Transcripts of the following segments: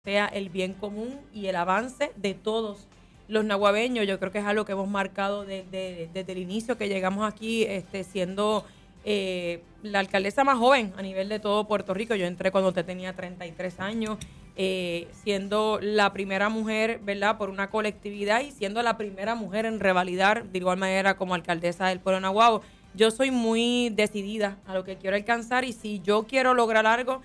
sea el bien común y el avance de todos los naguabeños. Yo creo que es algo que hemos marcado desde el inicio que llegamos aquí, siendo la alcaldesa más joven a nivel de todo Puerto Rico. Yo entré cuando usted tenía 33 años, siendo la primera mujer, ¿verdad?, por una colectividad y siendo la primera mujer en revalidar de igual manera como alcaldesa del pueblo de Naguabo. Yo soy muy decidida a lo que quiero alcanzar y si yo quiero lograr algo,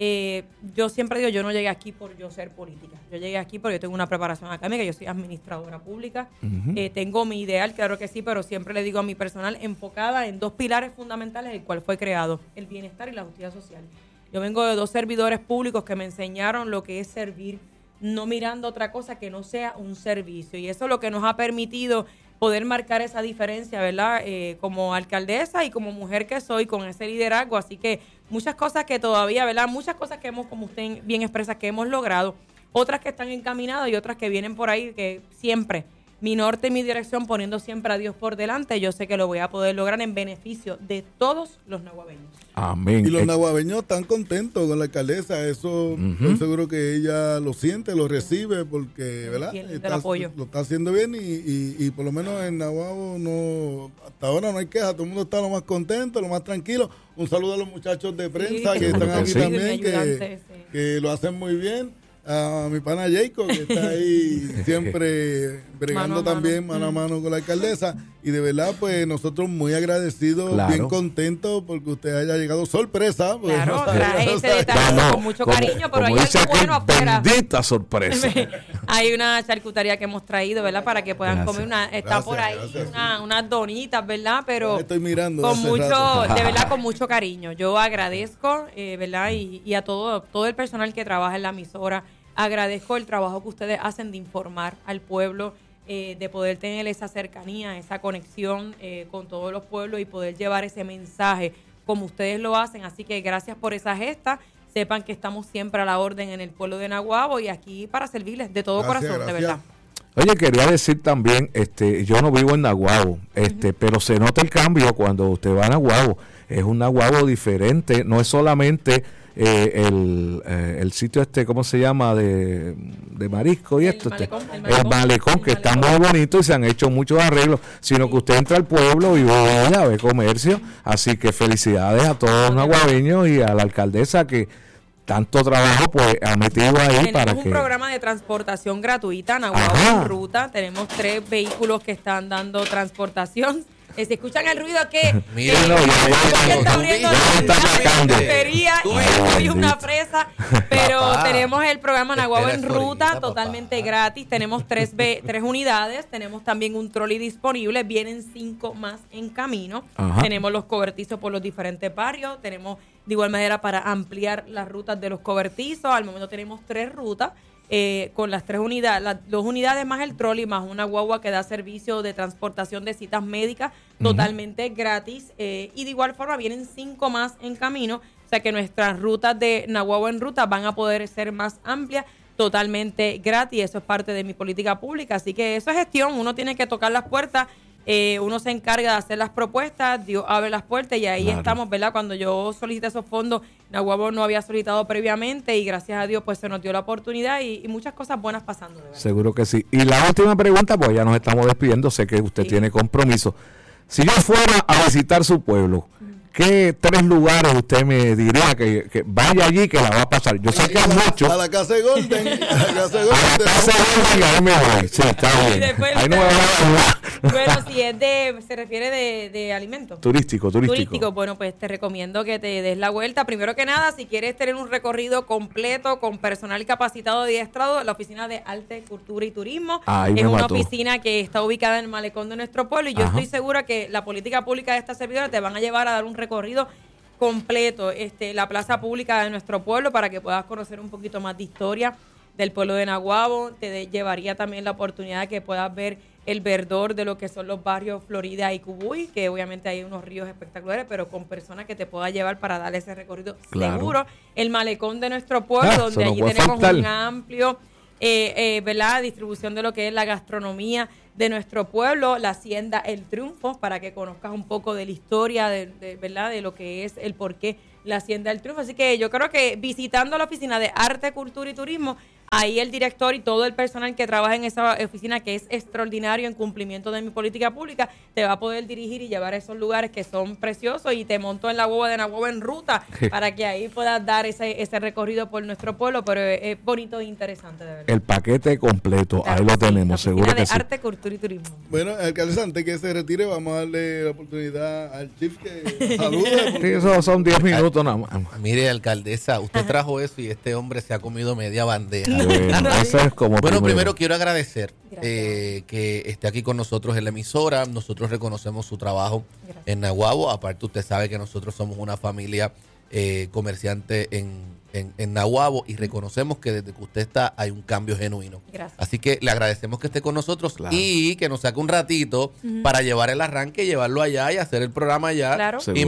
yo siempre digo, yo no llegué aquí por yo ser política. Yo llegué aquí porque yo tengo una preparación académica, yo soy administradora pública, tengo mi ideal, claro que sí, pero siempre le digo a mi personal enfocada en dos pilares fundamentales, el cual fue creado, el bienestar y la justicia social. Yo vengo de dos servidores públicos que me enseñaron lo que es servir, no mirando otra cosa que no sea un servicio. Y eso es lo que nos ha permitido poder marcar esa diferencia, ¿verdad? Como alcaldesa y como mujer que soy, con ese liderazgo. Así que muchas cosas que todavía, ¿verdad? Muchas cosas que hemos, como usted bien expresa, que hemos logrado. Otras que están encaminadas y otras que vienen por ahí, que siempre, mi norte y mi dirección, poniendo siempre a Dios por delante, yo sé que lo voy a poder lograr en beneficio de todos los naguabeños. Amén. Y los naguabeños están contentos con la alcaldesa, eso estoy seguro que ella lo siente, lo recibe, porque, ¿verdad? Lo está haciendo bien y por lo menos en Naguabo no, hasta ahora no hay queja, todo el mundo está lo más contento, lo más tranquilo. Un saludo a los muchachos de prensa que están aquí también, que lo hacen muy bien. A mi pana Jacob, que está ahí siempre bregando también mano a mano con la alcaldesa. Y de verdad, pues nosotros muy agradecidos, bien contentos porque usted haya llegado sorpresa. Pues, claro, traje ese detalle con mucho cariño, pero hay algo bueno afuera. Bendita sorpresa. Hay una charcutería que hemos traído, ¿verdad? Para que puedan comer está por ahí unas donitas, ¿verdad? Pero estoy mirando con mucho, de verdad, con mucho cariño. Yo agradezco, ¿verdad? Y a todo el personal que trabaja en la emisora. Agradezco el trabajo que ustedes hacen de informar al pueblo, de poder tener esa cercanía, esa conexión con todos los pueblos y poder llevar ese mensaje como ustedes lo hacen. Así que gracias por esa gesta. Sepan que estamos siempre a la orden en el pueblo de Naguabo y aquí para servirles de todo corazón, de verdad. Oye, quería decir también, yo no vivo en Naguabo, pero se nota el cambio cuando usted va a Naguabo. Es un Naguabo diferente, no es solamente el sitio ¿cómo se llama? De marisco y el malecón que está muy bonito y se han hecho muchos arreglos, sino que usted entra al pueblo y ve comercio, así que felicidades a todos los naguabeños y a la alcaldesa que tanto trabajo pues ha metido ahí. Tenemos para un que programa de transportación gratuita, Naguabo en ruta, tenemos 3 vehículos que están dando transportación. Si escuchan el ruido que mírenlo, está abriendo y una fresa, pero tenemos el programa Naguabo en ruta totalmente gratis. Tenemos 3 unidades, tenemos también un trolley disponible, vienen 5 más en camino. Tenemos los cobertizos por los diferentes barrios, tenemos de igual manera para ampliar las rutas de los cobertizos. Al momento tenemos 3 rutas. Con las 3 unidades, las 2 unidades más el trolley, más una guagua que da servicio de transportación de citas médicas totalmente gratis. Y de igual forma vienen 5 más en camino. O sea que nuestras rutas de Naguabo en ruta van a poder ser más amplias, totalmente gratis. Eso es parte de mi política pública. Así que eso es gestión. Uno tiene que tocar las puertas. Uno se encarga de hacer las propuestas, Dios abre las puertas y ahí estamos, ¿verdad? Cuando yo solicité esos fondos, Naguabo no había solicitado previamente y gracias a Dios pues se nos dio la oportunidad y muchas cosas buenas pasando, de verdad. Seguro que sí. Y la última pregunta, pues ya nos estamos despidiendo, sé que usted tiene compromiso. Si yo fuera a visitar su pueblo, ¿qué 3 lugares usted me diría que vaya allí que la va a pasar? Yo sé que hay muchos. A la casa de Golden. A la casa de Golden. Ahí me voy. Sí, está bien. Ahí no me voy a... Bueno, si se refiere de alimentos. Turístico. Bueno, pues te recomiendo que te des la vuelta. Primero que nada, si quieres tener un recorrido completo con personal capacitado y adiestrado, la Oficina de Arte, Cultura y Turismo es una oficina que está ubicada en el malecón de nuestro pueblo y yo estoy segura que la política pública de esta servidora te van a llevar a dar un recorrido completo, la plaza pública de nuestro pueblo para que puedas conocer un poquito más de historia del pueblo de Naguabo. Te llevaría también la oportunidad de que puedas ver el verdor de lo que son los barrios Florida y Cubuy, que obviamente hay unos ríos espectaculares, pero con personas que te pueda llevar para darle ese recorrido seguro. El malecón de nuestro pueblo, donde allí tenemos un amplio ¿verdad? Distribución de lo que es la gastronomía de nuestro pueblo, la Hacienda El Triunfo, para que conozcas un poco de la historia, ¿verdad? De lo que es el porqué la Hacienda El Triunfo. Así que yo creo que visitando la Oficina de Arte, Cultura y Turismo, ahí el director y todo el personal que trabaja en esa oficina, que es extraordinario en cumplimiento de mi política pública, te va a poder dirigir y llevar a esos lugares que son preciosos, y te monto en la guagua de Naguabo en ruta para que ahí puedas dar ese recorrido por nuestro pueblo, pero es bonito e interesante, de verdad. El paquete completo, claro, ahí lo tenemos, seguro que sí. Arte, cultura y turismo. Bueno, alcaldesa, antes que se retire, vamos a darle la oportunidad al chief que salude. Sí, eso son 10 minutos nada más. Mire, alcaldesa, usted trajo eso y este hombre se ha comido media bandeja. Eso es como primero quiero agradecer que esté aquí con nosotros en la emisora. Nosotros reconocemos su trabajo en Naguabo. Aparte, usted sabe que nosotros somos una familia comerciante en Naguabo, y reconocemos que desde que usted está hay un cambio genuino. Gracias. Así que le agradecemos que esté con nosotros, y que nos saque un ratito para llevar el arranque, llevarlo allá y hacer el programa allá. Claro. Y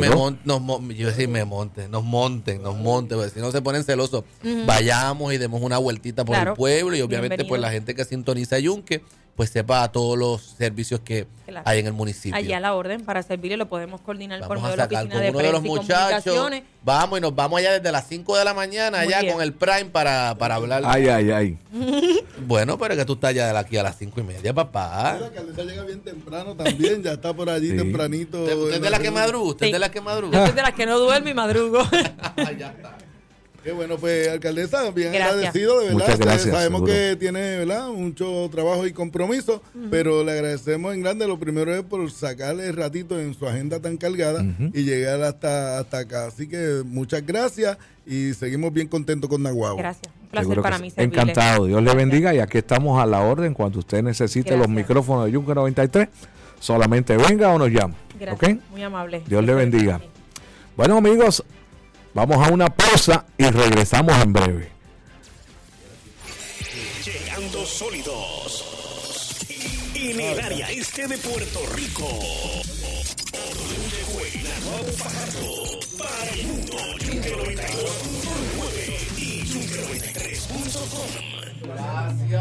nos monten, porque si no se ponen celosos. Vayamos y demos una vueltita por el pueblo, y obviamente pues la gente que sintoniza Yunque pues sepa todos los servicios que hay en el municipio. Allá a la orden para servirle, lo podemos coordinar vamos por medio de la oficina de prensa y comunicaciones. Vamos, y nos vamos allá desde las 5 de la mañana allá con el Prime para hablar. Ay. Bueno, pero que tú estás ya de aquí a las 5:30, papá. La alcaldesa llega bien temprano también, ya está por allí tempranito. ¿Usted es de la que madruga? ¿Usted es de la que madruga? Yo soy de las que no duerme y madrugo. Ya está. Qué bueno, pues, alcaldesa, bien gracias. Agradecido, de verdad. Muchas gracias, sabemos seguro que tiene, ¿verdad?, mucho trabajo y compromiso, pero le agradecemos en grande. Lo primero es por sacarle el ratito en su agenda tan cargada y llegar hasta acá. Así que muchas gracias y seguimos bien contentos con Naguabo. Gracias, un placer para mí servirle. Encantado, Dios le bendiga, y aquí estamos a la orden cuando usted necesite los micrófonos de Yunque 93. Solamente venga o nos llama. Gracias, ¿Okay? muy amable. Dios le bendiga. Bueno, amigos, vamos a una pausa y regresamos en breve. Llegando sólidos en el área este de Puerto Rico. Naguabo Fajardo para el mundo. Yunque 92.9 y Yunque 93.com. Gracias.